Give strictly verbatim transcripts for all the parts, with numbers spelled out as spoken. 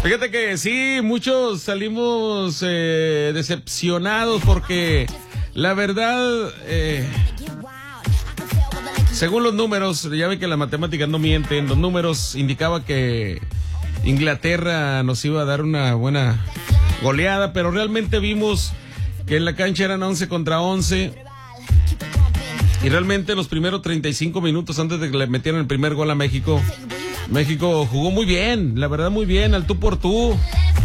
Fíjate que sí, muchos salimos eh, decepcionados porque la verdad, eh, según los números, ya ve que las matemáticas no mienten, los números indicaba que Inglaterra nos iba a dar una buena goleada, pero realmente vimos que en la cancha eran once contra once y realmente los primeros treinta y cinco minutos antes de que le metieran el primer gol a México, México jugó muy bien, la verdad muy bien, al tú por tú.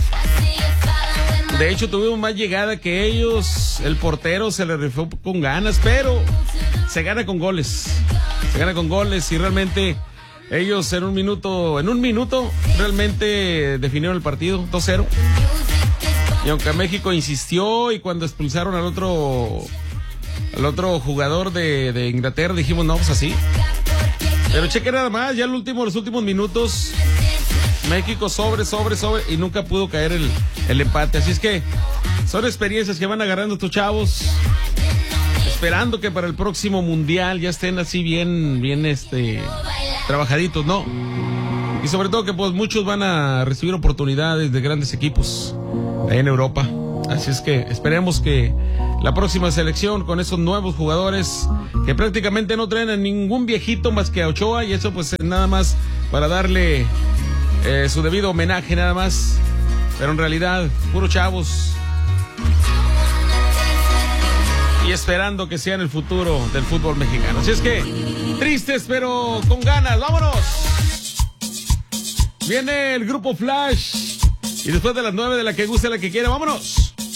De hecho tuvimos más llegada que ellos, el portero se le rifó con ganas, pero se gana con goles, se gana con goles y realmente ellos en un minuto, en un minuto realmente definieron el partido dos cero. Y aunque México insistió y cuando expulsaron al otro, al otro jugador de, de Inglaterra dijimos no, pues así. Pero cheque nada más, ya el último, los últimos minutos, México sobre, sobre, sobre, y nunca pudo caer el, el empate. Así es que son experiencias que van agarrando estos chavos, esperando que para el próximo mundial ya estén así bien, bien, este, trabajaditos, ¿no? Y sobre todo que pues muchos van a recibir oportunidades de grandes equipos ahí en Europa. Así es que esperemos que la próxima selección con esos nuevos jugadores que prácticamente no traen a ningún viejito más que a Ochoa, y eso pues es nada más para darle eh, su debido homenaje nada más, pero en realidad puros chavos y esperando que sean el futuro del fútbol mexicano. Así es que tristes pero con ganas, vámonos. Viene el grupo Flash y después de las nueve de la que guste la que quiera, vámonos.